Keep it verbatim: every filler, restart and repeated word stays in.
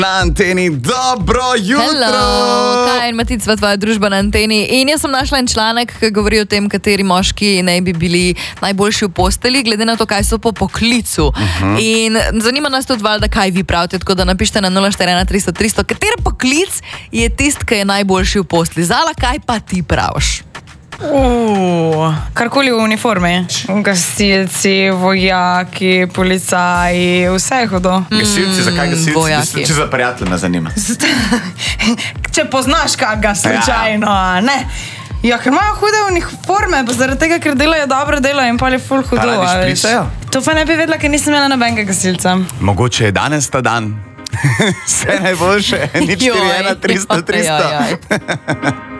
Na anteni, dobro jutro! Hello, kaj je Matica, tvoja družba na anteni? In jaz sem našla en članek, ki govori o tem, kateri moški naj bi bili najboljši v posteli, glede na to, kaj so po poklicu. Uh-huh. In zanima nas tudi valjda, kaj vi pravite, tako da napište na nula štiri ena tristo tristo, kateri poklic je tist, ki je najboljši v posteli. Zala, kaj pa ti praviš? Uh, karkoli v uniformi. Gasilci, vojaki, policaji, vse je hudo. Gasilci, zakaj gasilci? vojaki. Če za prijatelje me zanima. Če poznaš kakega slučajno, a ne? Ja, ker imajo hude uniforme, pa zaradi tega, ker delajo dobro delo in pa je ful hudo. Pa radi a veš. špricajo? To pa ne bi vedela, ker nisem imela nobenega gasilca. Mogoče je danes ta dan. Vse najboljše. Nič štiri ena tristo tristo. Joj, joj, joj.